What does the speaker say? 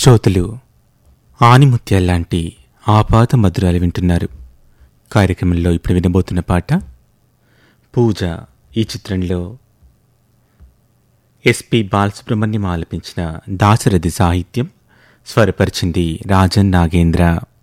శ్రోతలు ఆనిముత్యాల్లాంటి ఆపాత మధురాలు వింటున్నారు. కార్యక్రమంలో ఇప్పుడు వినబోతున్న పాట పూజ. ఈ చిత్రంలో ఎస్పి బాలసుబ్రహ్మణ్యం ఆలపించిన దాశరథి సాహిత్యం, స్వరపరిచింది రాజన్ నాగేంద్ర.